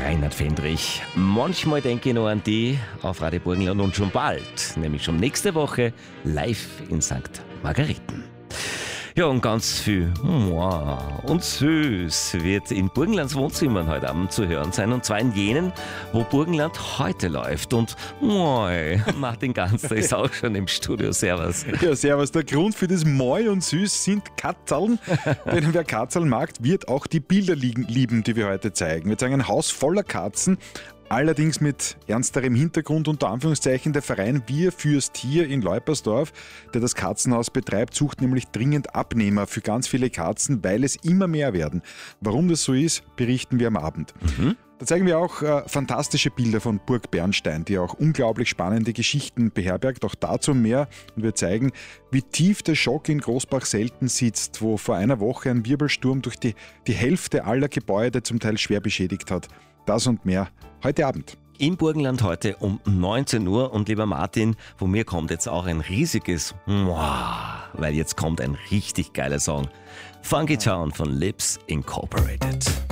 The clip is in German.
Reinhard Fendrich. Manchmal denke ich noch an die auf Radio Burgenland und schon bald, nämlich schon nächste Woche, live in St. Margareten. Ja, und ganz viel und süß wird in Burgenlands Wohnzimmern heute Abend zu hören sein. Und zwar in jenen, wo Burgenland heute läuft. Und Martin Ganster ist auch schon im Studio. Servus. Ja, servus. Der Grund für das Moi und Süß sind Katzeln. Denn wer Katzeln mag, wird auch die Bilder lieben, die wir heute zeigen. Wir zeigen ein Haus voller Katzen. Allerdings mit ernsterem Hintergrund, unter Anführungszeichen. Der Verein Wir fürs Tier in Leupersdorf, der das Katzenhaus betreibt, sucht nämlich dringend Abnehmer für ganz viele Katzen, weil es immer mehr werden. Warum das so ist, berichten wir am Abend. Da zeigen wir auch fantastische Bilder von Burg Bernstein, die auch unglaublich spannende Geschichten beherbergt. Auch dazu mehr. Und wir zeigen, wie tief der Schock in Großbach-Selten sitzt, wo vor einer Woche ein Wirbelsturm durch die Hälfte aller Gebäude zum Teil schwer beschädigt hat. Das und mehr heute Abend. Im Burgenland heute um 19 Uhr. Und lieber Martin, von mir kommt jetzt auch ein riesiges weil jetzt kommt ein richtig geiler Song. Funky Town von Lips Incorporated.